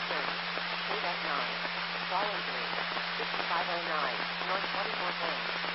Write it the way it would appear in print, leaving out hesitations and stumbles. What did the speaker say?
8 F9. Fall injury. 5509. North 44 Lane.